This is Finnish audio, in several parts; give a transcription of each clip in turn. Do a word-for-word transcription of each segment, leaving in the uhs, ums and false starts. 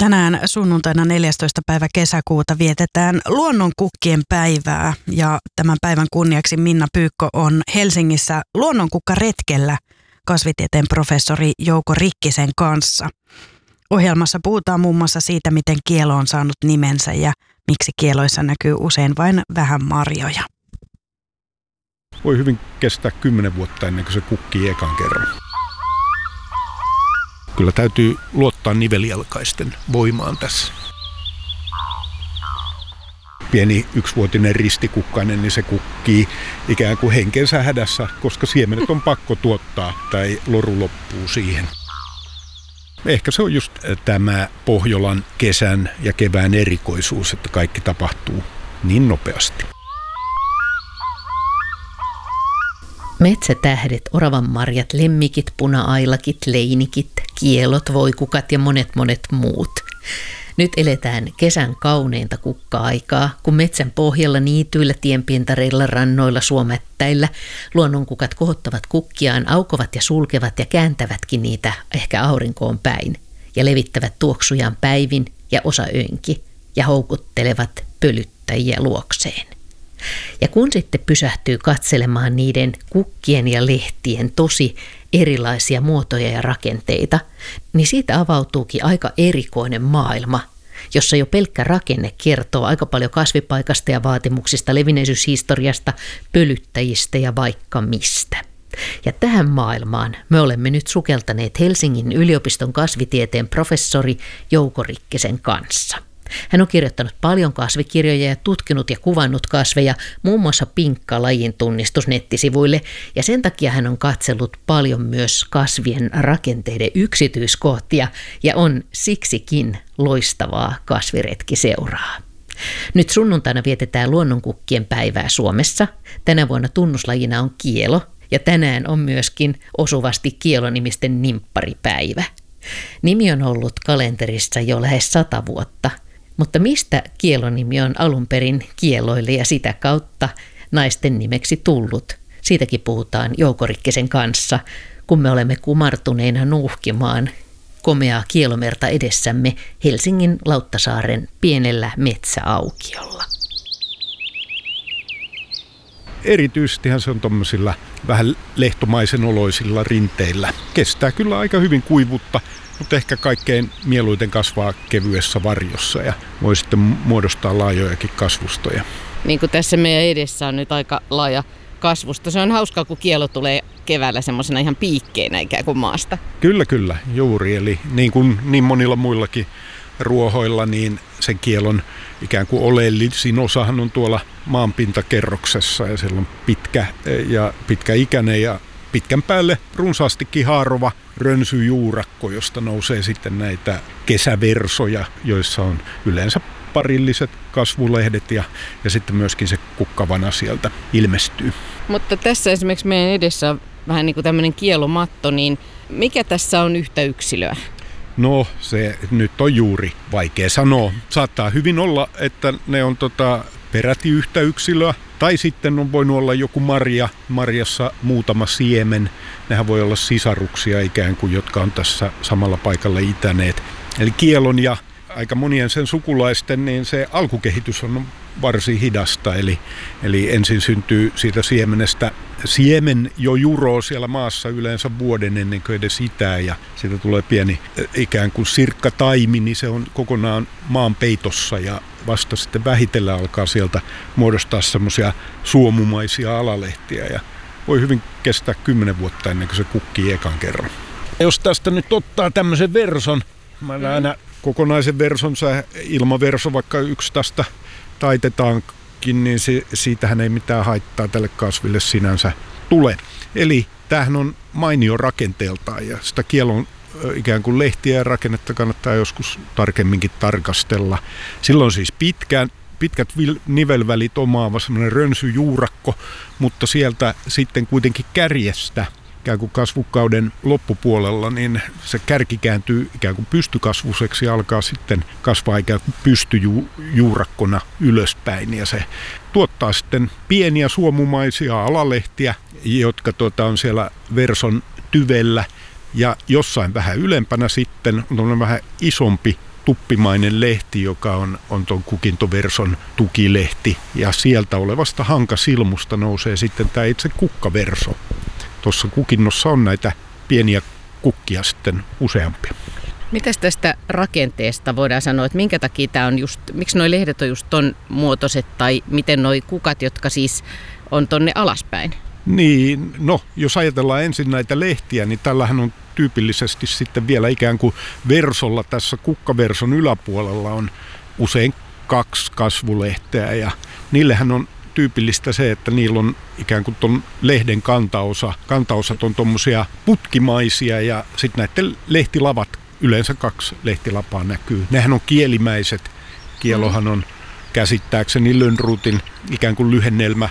Tänään sunnuntaina neljästoista päivä kesäkuuta vietetään luonnonkukkien päivää ja tämän päivän kunniaksi Minna Pyykko on Helsingissä luonnonkukkaretkellä kasvitieteen professori Jouko Rikkisen kanssa. Ohjelmassa puhutaan muun muassa siitä, miten kielo on saanut nimensä ja miksi kieloissa näkyy usein vain vähän marjoja. Voi hyvin kestää kymmenen vuotta ennen kuin se kukkii ekan kerran. Kyllä täytyy luottaa nivelijalkaisten voimaan tässä. Pieni yksivuotinen ristikukkainen, niin se kukkii ikään kuin henkensä hädässä, koska siemenet on pakko tuottaa tai loru loppuu siihen. Ehkä se on just tämä Pohjolan kesän ja kevään erikoisuus, että kaikki tapahtuu niin nopeasti. Metsätähdet, oravanmarjat, lemmikit, puna-ailakit, leinikit, kielot, voikukat ja monet monet muut. Nyt eletään kesän kauneinta kukka-aikaa, kun metsän pohjalla, niityillä, tienpintareilla, rannoilla, suomättäillä luonnonkukat kohottavat kukkiaan, aukovat ja sulkevat ja kääntävätkin niitä ehkä aurinkoon päin ja levittävät tuoksujaan päivin ja osa öinki ja houkuttelevat pölyttäjiä luokseen. Ja kun sitten pysähtyy katselemaan niiden kukkien ja lehtien tosi erilaisia muotoja ja rakenteita, niin siitä avautuukin aika erikoinen maailma, jossa jo pelkkä rakenne kertoo aika paljon kasvipaikasta ja vaatimuksista, levinneisyyshistoriasta, pölyttäjistä ja vaikka mistä. Ja tähän maailmaan me olemme nyt sukeltaneet Helsingin yliopiston kasvitieteen professori Jouko Rikkisen kanssa. Hän on kirjoittanut paljon kasvikirjoja ja tutkinut ja kuvannut kasveja, muun muassa Pinkka-lajin tunnistus nettisivuille, ja sen takia hän on katsellut paljon myös kasvien rakenteiden yksityiskohtia ja on siksikin loistavaa kasviretkiseuraa. Nyt sunnuntaina vietetään luonnonkukkien päivää Suomessa. Tänä vuonna tunnuslajina on kielo ja tänään on myöskin osuvasti kielonimisten nimpparipäivä. Nimi on ollut kalenterissa jo lähes sata vuotta. Mutta mistä kielonimi on alun perin kieloille ja sitä kautta naisten nimeksi tullut? Siitäkin puhutaan Jouko Rikkisen kanssa, kun me olemme kumartuneina nuuhkimaan komeaa kielomerta edessämme Helsingin Lauttasaaren pienellä metsäaukiolla. Erityisestihän se on tuommoisilla vähän lehtomaisen oloisilla rinteillä. Kestää kyllä aika hyvin kuivuutta, mutta ehkä kaikkein mieluiten kasvaa kevyessä varjossa ja voi sitten muodostaa laajojakin kasvustoja. Niin kuin tässä meidän edessä on nyt aika laaja kasvusto. Se on hauskaa, kun kielo tulee keväällä semmoisena ihan piikkeinä ikään kuin maasta. Kyllä, kyllä, juuri. Eli niin kuin niin monilla muillakin ruohoilla, niin sen kielon ikään kuin oleellisin osahan on tuolla maanpintakerroksessa ja siellä on pitkä ja pitkäikäinen ja pitkän päälle runsaastikin haarova rönsyjuurakko, josta nousee sitten näitä kesäversoja, joissa on yleensä parilliset kasvulehdet ja, ja sitten myöskin se kukkavana sieltä ilmestyy. Mutta tässä esimerkiksi meidän edessä on vähän niin kuin tämmöinen kielomatto, niin mikä tässä on yhtä yksilöä? No se nyt on juuri vaikea sanoa. Saattaa hyvin olla, että ne on tota, peräti yhtä yksilöä. Tai sitten on voinut olla joku marja, marjassa muutama siemen. Nehän voi olla sisaruksia ikään kuin, jotka on tässä samalla paikalla itäneet. Eli kielon ja aika monien sen sukulaisten, niin se alkukehitys on varsin hidasta. Eli, eli ensin syntyy siitä siemenestä siemen jo juroo siellä maassa yleensä vuoden ennen kuin edes itää. Ja siitä tulee pieni ikään kuin sirkkataimi, niin se on kokonaan maan peitossa ja vasta sitten vähitellen alkaa sieltä muodostaa semmoisia suomumaisia alalehtiä ja voi hyvin kestää kymmenen vuotta ennen kuin se kukkii ekan kerran. Jos tästä nyt ottaa tämmöisen verson, mä näen aina kokonaisen verson, ilmaverso vaikka yksi tästä taitetaankin, niin se, siitähän ei mitään haittaa tälle kasville sinänsä tule. Eli tämähän on mainio rakenteeltaan ja sitä kielon ikään kuin lehtiä ja rakennetta kannattaa joskus tarkemminkin tarkastella. Silloin siis pitkään, pitkät nivelvälit omaava semmoinen rönsyjuurakko, mutta sieltä sitten kuitenkin kärjestä ikään kuin kasvukauden loppupuolella, niin se kärki kääntyy ikään kuin pystykasvuseksi ja alkaa sitten kasvaa ikään kuin pystyjuurakkona ylöspäin. Ja se tuottaa sitten pieniä suomumaisia alalehtiä, jotka tuota, on siellä verson tyvellä. Ja jossain vähän ylempänä sitten on vähän isompi tuppimainen lehti, joka on, on tuon kukintoverson tukilehti. Ja sieltä olevasta hankasilmusta nousee sitten tämä itse kukkaverso. Tuossa kukinnossa on näitä pieniä kukkia sitten useampia. Mitäs tästä rakenteesta voidaan sanoa, että minkä takia tämä on just, miksi nuo lehdet on just ton muotoiset tai miten nuo kukat, jotka siis on tonne alaspäin? Niin, no jos ajatellaan ensin näitä lehtiä, niin tällähän on tyypillisesti sitten vielä ikään kuin versolla tässä kukkaverson yläpuolella on usein kaksi kasvulehteä ja niillehän on tyypillistä se, että niillä on ikään kuin tuon lehden kantaosa, kantaosat on tuommoisia putkimaisia ja sitten näiden lehtilavat, yleensä kaksi lehtilapaa näkyy. Nehän on kielimäiset. Kielohan on käsittääkseni Lönnrotin ikään kuin lyhennelmä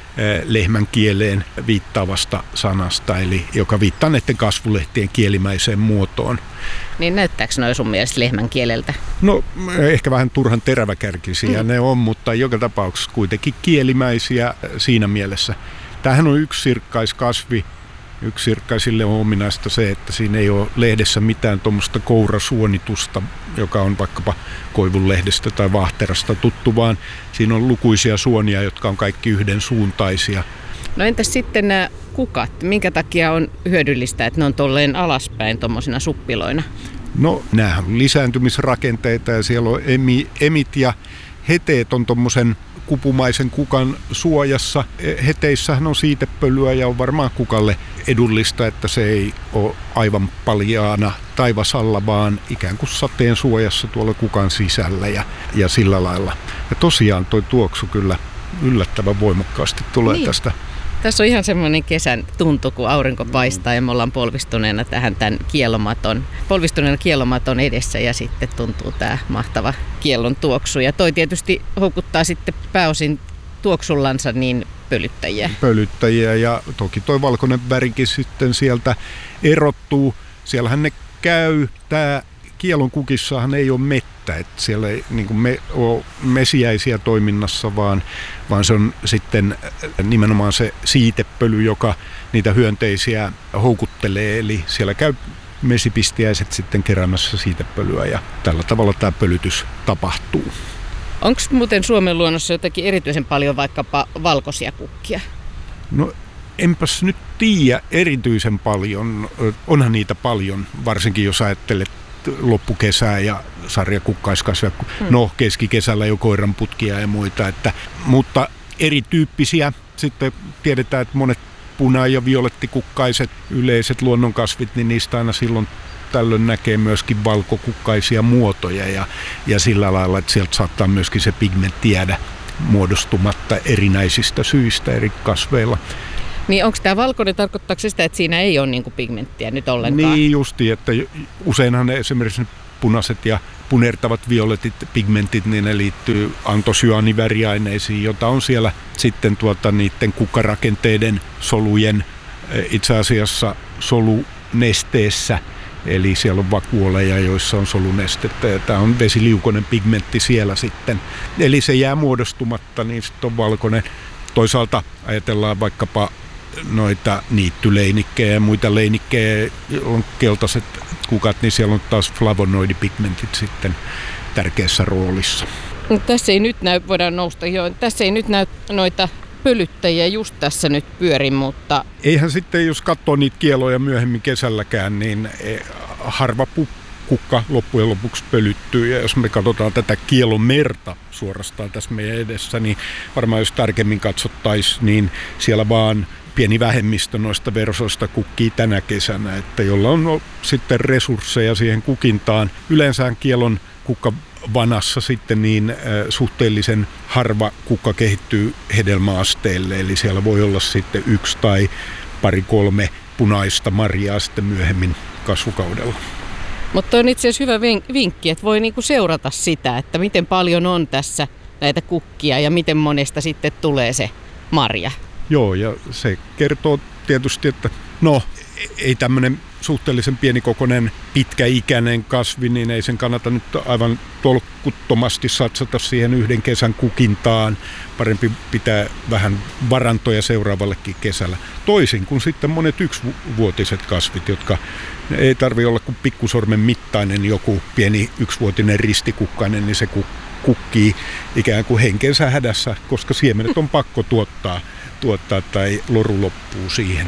lehmän kieleen viittaavasta sanasta, eli joka viittaa näiden kasvulehtien kielimäiseen muotoon. Niin näyttääkö noi sun mielestä lehmän kieleltä? No ehkä vähän turhan teräväkärkisiä mm. ne on, mutta joka tapauksessa kuitenkin kielimäisiä siinä mielessä. Tämähän on yksi sirkkaiskasvi. Yksi sirkkaisille on ominaista se, että siinä ei ole lehdessä mitään tuommoista kourasuonitusta, joka on vaikkapa koivunlehdestä tai vahterasta tuttu, vaan siinä on lukuisia suonia, jotka on kaikki yhdensuuntaisia. No entäs sitten nämä kukat? Minkä takia on hyödyllistä, että ne on tolleen alaspäin tuommoisina suppiloina? No nämä on lisääntymisrakenteita ja siellä on emi, emit ja heteet on tuommoisen kupumaisen kukan suojassa. Heteissähän on siitepölyä ja on varmaan kukalle edullista, että se ei ole aivan paljaana taivasalla, vaan ikään kuin sateen suojassa tuolla kukan sisällä ja, ja sillä lailla. Ja tosiaan toi tuoksu kyllä yllättävän voimakkaasti tulee niin tästä. Tässä on ihan semmoinen kesän tuntu, kun aurinko paistaa ja me ollaan polvistuneena tähän tämän kielomaton, polvistuneena kielomaton edessä ja sitten tuntuu tämä mahtava kiellon tuoksu. Ja toi tietysti houkuttaa sitten pääosin tuoksullansa niin pölyttäjiä. Pölyttäjiä ja toki toi valkoinen värikin sitten sieltä erottuu. Siellähän ne käy. Tämä kielon kukissahan ei ole mettä, että siellä ei niin kuin me ole mesiäisiä toiminnassa, vaan, vaan se on sitten nimenomaan se siitepöly, joka niitä hyönteisiä houkuttelee. Eli siellä käy mesipistiäiset sitten keräämässä siitepölyä ja tällä tavalla tämä pölytys tapahtuu. Onko muuten Suomen luonnossa jotakin erityisen paljon vaikkapa valkoisia kukkia? No enpäs nyt tiedä erityisen paljon. Onhan niitä paljon, varsinkin jos ajattelet loppukesää ja sarjakukkaiskasveja. Hmm. No keskikesällä jo koiranputkia ja muita. Että, mutta erityyppisiä. Sitten tiedetään, että monet puna- ja violettikukkaiset yleiset luonnonkasvit, niin niistä aina silloin tällöin näkee myöskin valkokukkaisia muotoja ja, ja sillä lailla, että sieltä saattaa myöskin se pigmentti jäädä muodostumatta erinäisistä syistä eri kasveilla. Niin onko tämä valkoinen, tarkoittaako se sitä, että siinä ei ole niinku pigmenttiä nyt ollenkaan? Niin justi, että useinhan ne esimerkiksi ne punaiset ja punertavat violetit pigmentit, niin ne liittyy antosyaaniväriaineisiin, jota on siellä sitten tuota niiden kukkarakenteiden solujen itse asiassa solunesteessä. Eli siellä on vakuoleja, joissa on solunestettä ja tämä on vesiliukoinen pigmentti siellä sitten. Eli se jää muodostumatta, niin sitten on valkoinen. Toisaalta ajatellaan vaikkapa noita niittyleinikkejä ja muita leinikkejä, on keltaiset kukat, niin siellä on taas flavonoidipigmentit sitten tärkeässä roolissa. No, tässä ei nyt näy, voidaan nousta jo, tässä ei nyt näy noita pölyttäjiä just tässä nyt pyöri, mutta... Eihän sitten, jos katsoo niitä kieloja myöhemmin kesälläkään, niin harva kukka loppujen lopuksi pölyttyy. Ja jos me katsotaan tätä kielomerta suorastaan tässä meidän edessä, niin varmaan jos tarkemmin katsottaisiin, niin siellä vaan pieni vähemmistö noista versoista kukkii tänä kesänä, että jolla on sitten resursseja siihen kukintaan. Yleensä kielon kukkavanassa sitten niin äh, suhteellisen harva kukka kehittyy hedelmäasteelle, eli siellä voi olla sitten yksi tai pari kolme punaista marjaa sitten myöhemmin kasvukaudella. Mutta on itse asiassa hyvä vinkki, että voi niinku seurata sitä, että miten paljon on tässä näitä kukkia ja miten monesta sitten tulee se marja. Joo, ja se kertoo tietysti, että no ei tämmöinen suhteellisen pienikokoinen, pitkäikäinen kasvi, niin ei sen kannata nyt aivan tolkuttomasti satsata siihen yhden kesän kukintaan. Parempi pitää vähän varantoja seuraavallekin kesällä. Toisin kuin sitten monet yksivuotiset kasvit, jotka ei tarvitse olla kuin pikkusormen mittainen joku pieni yksivuotinen ristikukkainen, niin se kukkii ikään kuin henkensä hädässä, koska siemenet on pakko tuottaa, tuottaa tai loru loppuu siihen.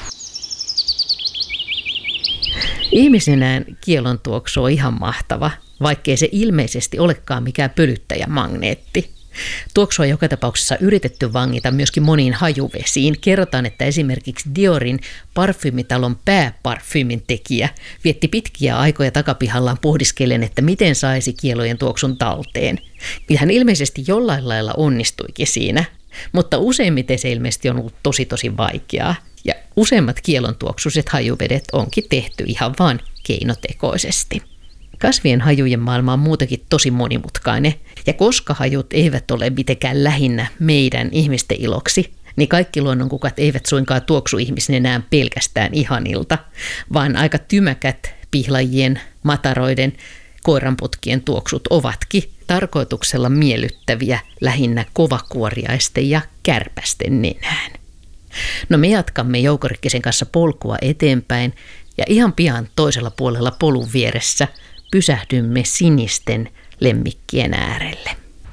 Ihmisenään kielon tuoksu on ihan mahtava, vaikkei se ilmeisesti olekaan mikään pölyttäjämagneetti. Tuoksua on joka tapauksessa yritetty vangita myöskin moniin hajuvesiin. Kerrotaan, että esimerkiksi Diorin parfyymitalon pääparfyymin tekijä vietti pitkiä aikoja takapihallaan pohdiskellen, että miten saisi kielojen tuoksun talteen. Ja hän ilmeisesti jollain lailla onnistuikin siinä, mutta useimmiten se ilmeisesti on ollut tosi tosi vaikeaa. Ja useimmat kielon tuoksuiset hajuvedet onkin tehty ihan vaan keinotekoisesti. Kasvien hajujen maailma on muutenkin tosi monimutkainen, ja koska hajut eivät ole mitenkään lähinnä meidän ihmisten iloksi, niin kaikki luonnonkukat eivät suinkaan tuoksu ihmisnenään pelkästään ihanilta, vaan aika tymäkät pihlajien, mataroiden, koiranputkien tuoksut ovatkin tarkoituksella miellyttäviä lähinnä kovakuoriaisten ja kärpästen nenään. No me jatkamme Joukorikkisen kanssa polkua eteenpäin, ja ihan pian toisella puolella polun vieressä pysähdymme sinisten lemmikkien äärelle.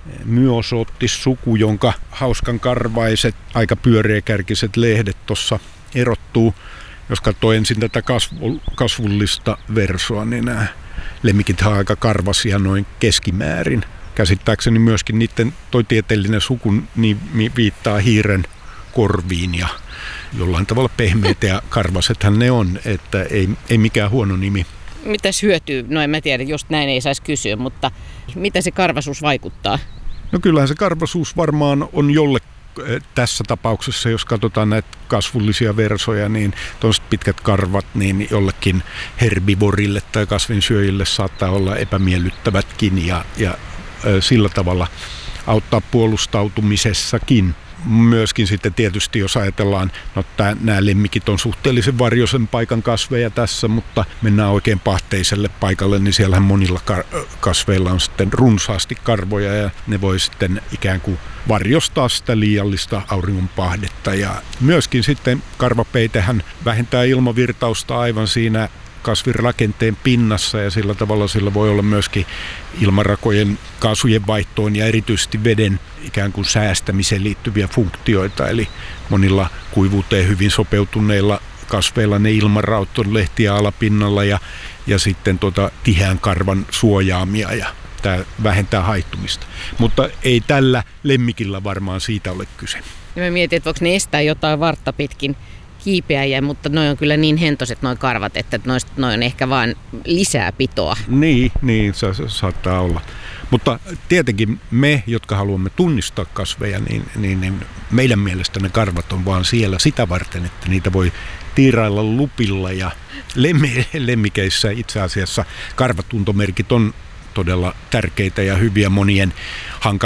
Myosoottis-suku, jonka hauskan karvaiset, aika pyöreäkärkiset lehdet tuossa erottuu. Jos katsoo ensin tätä kasvu, kasvullista versoa, niin nämä lemmikit on aika karvasia noin keskimäärin. Käsittääkseni myöskin niiden toi tieteellinen suku niin viittaa hiiren korviin ja jollain tavalla pehmeitä ja karvasethan ne on, että ei, ei mikään huono nimi. Mitäs hyötyy? No en mä tiedä, just näin ei saisi kysyä, mutta mitä se karvasuus vaikuttaa? No kyllähän se karvasuus varmaan on jolle tässä tapauksessa, jos katsotaan näitä kasvullisia versoja, niin tuollaiset pitkät karvat, niin jollekin herbivorille tai kasvinsyöjille saattaa olla epämiellyttävätkin ja, ja sillä tavalla auttaa puolustautumisessakin. Myöskin sitten tietysti, jos ajatellaan, no tää, nämä lemmikit on suhteellisen varjoisen paikan kasveja tässä, mutta mennään oikein pahteiselle paikalle, niin siellähän monilla kar- kasveilla on sitten runsaasti karvoja ja ne voi sitten ikään kuin varjostaa sitä liiallista auringonpahdetta. Ja myöskin sitten karvapeitehän vähentää ilmavirtausta aivan siinä kasvin rakenteen pinnassa ja sillä tavalla sillä voi olla myöskin ilmarakojen kaasujen vaihtoon ja erityisesti veden ikään kuin säästämiseen liittyviä funktioita. Eli monilla kuivuuteen hyvin sopeutuneilla kasveilla ne ilmaraut on lehtiä alapinnalla ja, ja sitten tuota tiheän karvan suojaamia ja tämä vähentää haittumista. Mutta ei tällä lemmikillä varmaan siitä ole kyse. Ja mä mietin, että voiko ne estää jotain vartta pitkin kiipeäjiä, mutta noi on kyllä niin hentoiset noi karvat, että noista noi on ehkä vaan lisää pitoa. Niin, niin se, se saattaa olla. Mutta tietenkin me, jotka haluamme tunnistaa kasveja, niin, niin, niin meidän mielestä ne karvat on vaan siellä sitä varten, että niitä voi tiirailla lupilla ja lemmi, lemmikeissä itse asiassa karvatuntomerkit on todella tärkeitä ja hyviä monien hankalien